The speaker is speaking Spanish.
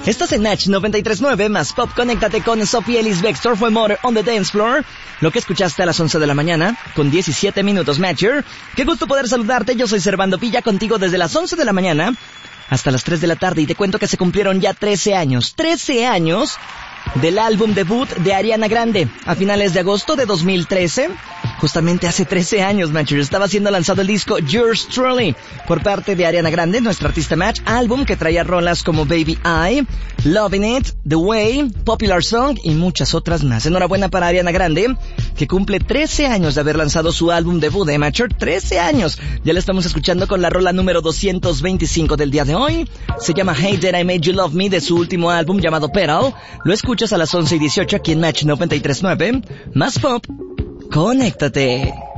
Estás en Match 93.9 más Pop. Conéctate con Sophie Ellis Bextor. Fue More on the Dance Floor. Lo que escuchaste a las 11 de la mañana con 17 minutos, Matcher. Qué gusto poder saludarte. Yo soy Servando Pilla, contigo desde las 11 de la mañana hasta las 3 de la tarde. Y te cuento que se cumplieron ya 13 años. 13 años del álbum debut de Ariana Grande a finales de agosto de 2013. Justamente hace 13 años, Matcher, estaba siendo lanzado el disco Yours Truly por parte de Ariana Grande, nuestra artista Match, álbum que traía rolas como Baby I, Loving It, The Way, Popular Song y muchas otras más. Enhorabuena para Ariana Grande, que cumple 13 años de haber lanzado su álbum debut, de Matcher, 13 años. Ya la estamos escuchando con la rola número 225 del día de hoy. Se llama Hey Did I Made You Love Me, de su último álbum llamado Petal. Lo escuchas a las 11:18 aquí en Match 93.9. Más Pop. Conéctate.